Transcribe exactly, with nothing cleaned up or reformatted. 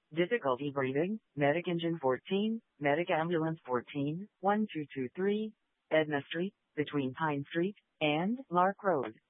Difficulty breathing, Medic Engine fourteen, Medic Ambulance fourteen, one two two three, Edna Street, between Pine Street and Lark Road.